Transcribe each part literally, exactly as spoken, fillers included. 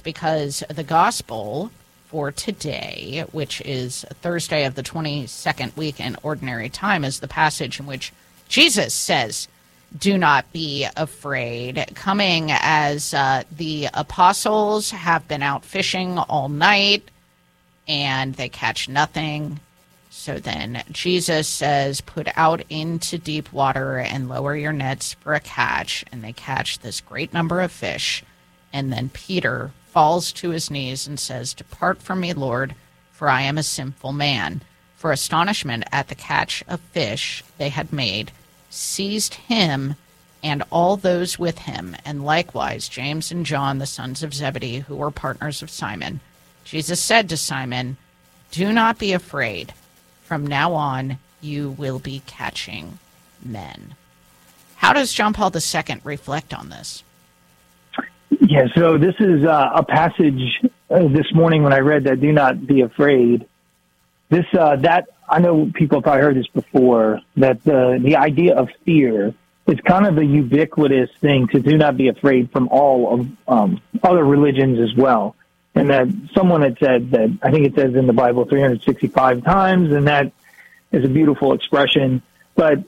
because the gospel for today, which is Thursday of the twenty-second week in Ordinary Time, is the passage in which Jesus says, "Do not be afraid," coming as uh, the apostles have been out fishing all night and they catch nothing. So then Jesus says, "Put out into deep water and lower your nets for a catch," and they catch this great number of fish. And then Peter falls to his knees and says, "Depart from me, Lord, for I am a sinful man." For astonishment at the catch of fish they had made seized him and all those with him, and likewise James and John, the sons of Zebedee, who were partners of Simon. Jesus said to Simon, "Do not be afraid. From now on, you will be catching men." How does John Paul the Second reflect on this? Yeah, so this is uh, a passage uh, this morning when I read that, "Do not be afraid." This, uh, that, I know people have probably heard this before, that the, the idea of fear is kind of the ubiquitous thing to do not be afraid from all of um, other religions as well. And that someone had said that, I think it says in the Bible three hundred sixty-five times, and that is a beautiful expression. But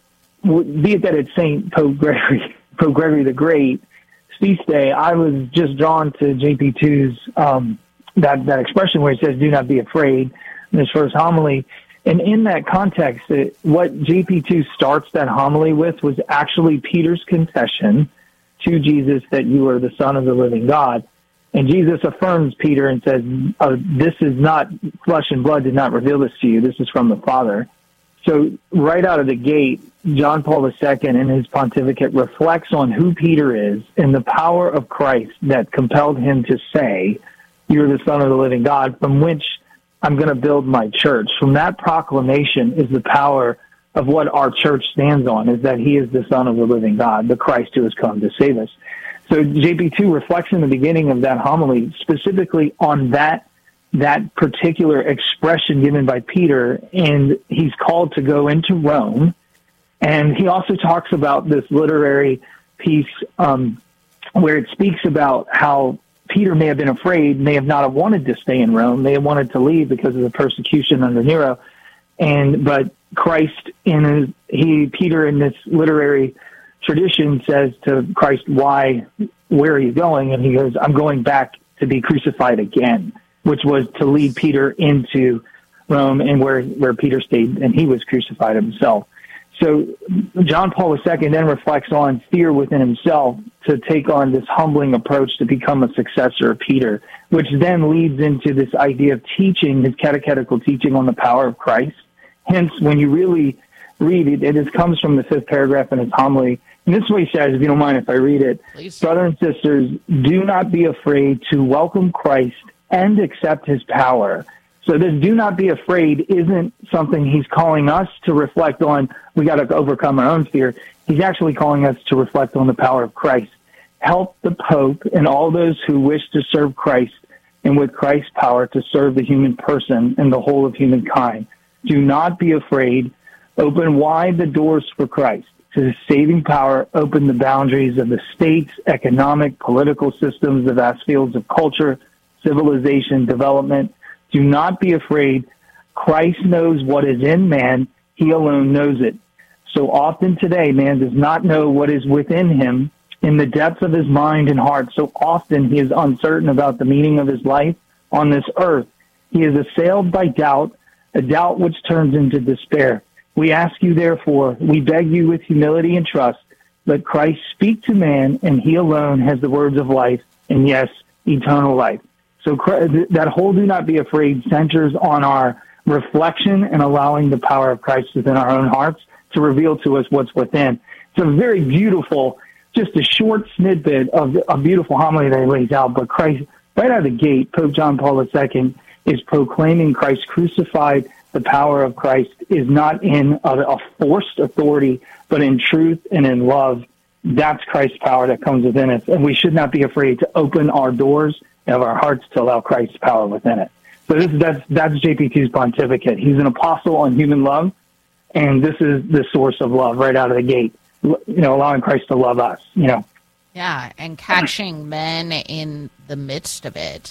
be it that it's Saint Pope Gregory, Pope Gregory the Great, feast day, I was just drawn to J P two's, um, that, that expression where it says, "Do not be afraid," in his first homily. And in that context, it, what J P two starts that homily with was actually Peter's confession to Jesus that you are the Son of the living God. And Jesus affirms Peter and says, uh, "This is not, flesh and blood did not reveal this to you. This is from the Father." So right out of the gate, John Paul the Second in his pontificate reflects on who Peter is and the power of Christ that compelled him to say, "You're the Son of the living God, from which I'm going to build my church." From that proclamation is the power of what our church stands on, is that he is the Son of the living God, the Christ who has come to save us. So J P two reflects in the beginning of that homily specifically on that that particular expression given by Peter, and he's called to go into Rome. And he also talks about this literary piece um, where it speaks about how Peter may have been afraid, may have not have wanted to stay in Rome, may have wanted to leave because of the persecution under Nero. And but Christ, in his, he Peter in this literary tradition says to Christ, "Why? Where are you going?" And he goes, "I'm going back to be crucified again," which was to lead Peter into Rome and where where Peter stayed, and he was crucified himself. So John Paul the Second then reflects on fear within himself to take on this humbling approach to become a successor of Peter, which then leads into this idea of teaching, his catechetical teaching on the power of Christ. Hence, when you really read it, it is, comes from the fifth paragraph in his homily. And this is what he says, if you don't mind if I read it. Please. "Brothers and sisters, do not be afraid to welcome Christ and accept his power." So this "do not be afraid" isn't something he's calling us to reflect on. We got to overcome our own fear. He's actually calling us to reflect on the power of Christ. Help the Pope and all those who wish to serve Christ, and with Christ's power to serve the human person and the whole of humankind. Do not be afraid. Open wide the doors for Christ. To his saving power, open the boundaries of the states, economic, political systems, the vast fields of culture, civilization, development. Do not be afraid. Christ knows what is in man. He alone knows it. So often today, man does not know what is within him in the depths of his mind and heart. So often he is uncertain about the meaning of his life on this earth. He is assailed by doubt, a doubt which turns into despair. We ask you, therefore, we beg you with humility and trust, let Christ speak to man, and he alone has the words of life, and yes, eternal life. So that whole "do not be afraid" centers on our reflection and allowing the power of Christ within our own hearts to reveal to us what's within. It's a very beautiful, just a short snippet of a beautiful homily that he lays out. But Christ, right out of the gate, Pope John Paul the Second is proclaiming Christ crucified. The power of Christ is not in a, a forced authority, but in truth and in love. That's Christ's power that comes within us. And we should not be afraid to open our doors of our hearts to allow Christ's power within it. So this, that's, that's J P two's pontificate. He's an apostle on human love, and this is the source of love right out of the gate, you know, allowing Christ to love us, you know. Yeah, and catching men in the midst of it.